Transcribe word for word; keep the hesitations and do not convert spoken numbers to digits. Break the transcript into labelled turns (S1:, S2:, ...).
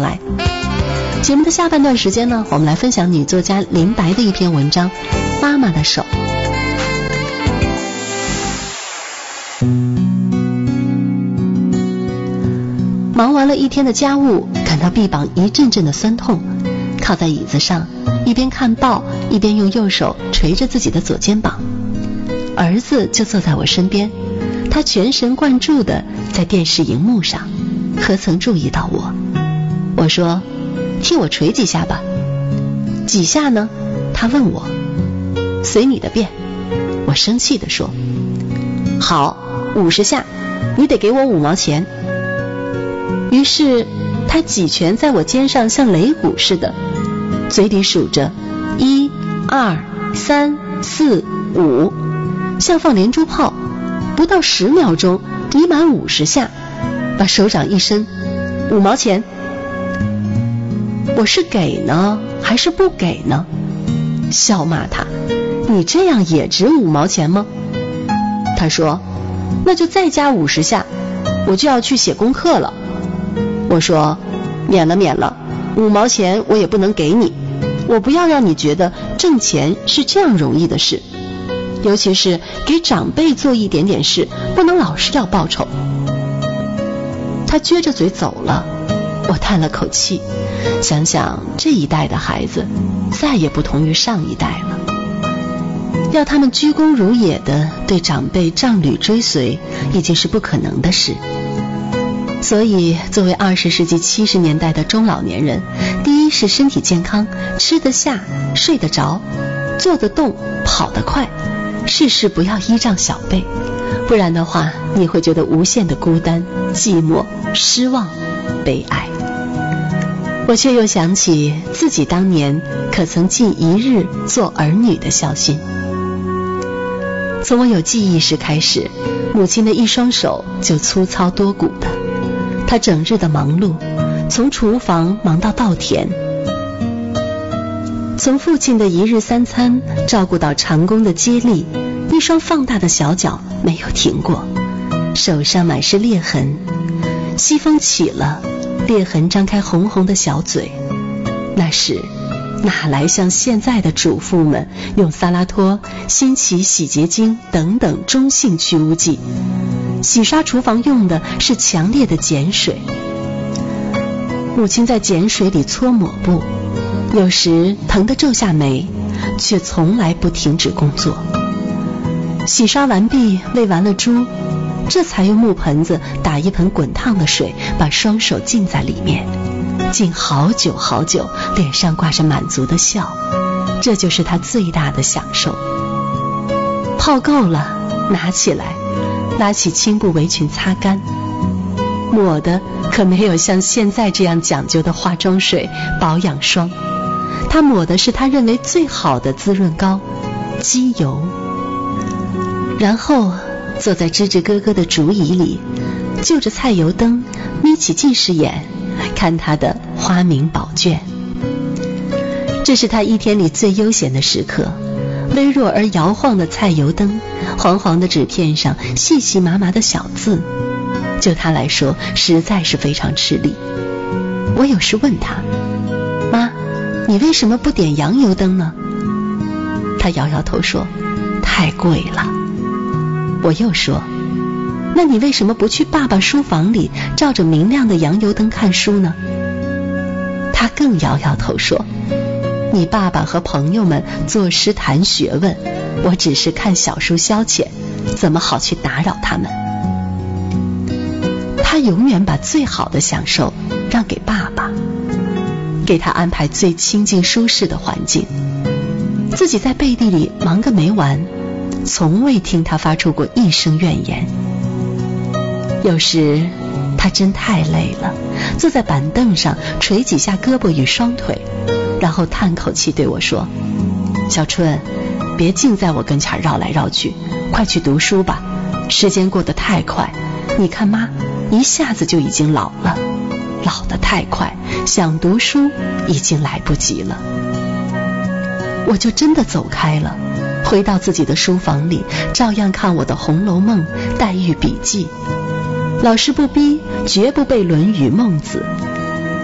S1: 来。节目的下半段时间呢，我们来分享女作家林白的一篇文章《妈妈的手》。忙完了一天的家务，感到臂膀一阵阵的酸痛，靠在椅子上，一边看报，一边用右手捶着自己的左肩膀。儿子就坐在我身边，他全神贯注地在电视荧幕上，何曾注意到我。我说，替我捶几下吧。几下呢？他问我。随你的便。我生气地说。好，五十下，你得给我五毛钱。于是他几拳在我肩上像擂鼓似的，嘴里数着一二三四五，像放连珠炮，不到十秒钟你满五十下，把手掌一伸，五毛钱。我是给呢还是不给呢？笑骂他，你这样也值五毛钱吗？他说，那就再加五十下，我就要去写功课了。我说，免了免了，五毛钱我也不能给你，我不要让你觉得挣钱是这样容易的事，尤其是给长辈做一点点事，不能老是要报酬。他撅着嘴走了，我叹了口气，想想这一代的孩子再也不同于上一代了，要他们鞠躬如也的对长辈杖履追随已经是不可能的事。所以作为二十世纪七十年代的中老年人，第一是身体健康，吃得下，睡得着，坐得动，跑得快，事事不要依仗小辈，不然的话你会觉得无限的孤单、寂寞、失望、悲哀。我却又想起自己当年可曾尽一日做儿女的孝心。从我有记忆时开始，母亲的一双手就粗糙多骨的，她整日的忙碌，从厨房忙到稻田，从父亲的一日三餐照顾到长工的接力，一双放大的小脚没有停过，手上满是裂痕，西风起了，裂痕张开红红的小嘴。那时哪来像现在的主妇们用萨拉托、新奇洗洁精等等中性去污剂，洗刷厨房用的是强烈的碱水。母亲在碱水里搓抹布，有时疼得皱下眉，却从来不停止工作。洗刷完毕，喂完了猪，这才用木盆子打一盆滚烫的水，把双手浸在里面，浸好久好久，脸上挂着满足的笑，这就是他最大的享受。泡够了，拿起来，拉起青布围裙擦干，抹的可没有像现在这样讲究的化妆水、保养霜，他抹的是他认为最好的滋润膏——机油。然后坐在吱吱咯咯的竹椅里，就着菜油灯，眯起近视眼，看他的花名宝卷。这是他一天里最悠闲的时刻，微弱而摇晃的菜油灯，黄黄的纸片上细细麻麻的小字，就他来说实在是非常吃力。我有时问他，妈，你为什么不点洋油灯呢？他摇摇头说，太贵了。我又说，那你为什么不去爸爸书房里照着明亮的洋油灯看书呢？他更摇摇头说，你爸爸和朋友们作诗谈学问，我只是看小书消遣，怎么好去打扰他们？他永远把最好的享受让给爸爸，给他安排最清静舒适的环境，自己在背地里忙个没完，从未听他发出过一声怨言。有时他真太累了，坐在板凳上捶几下胳膊与双腿，然后叹口气对我说，小春，别净在我跟前绕来绕去，快去读书吧，时间过得太快，你看妈一下子就已经老了，老得太快，想读书已经来不及了。我就真的走开了，回到自己的书房里，照样看我的《红楼梦》、黛玉笔记，老师不逼，绝不背《论语》《孟子》，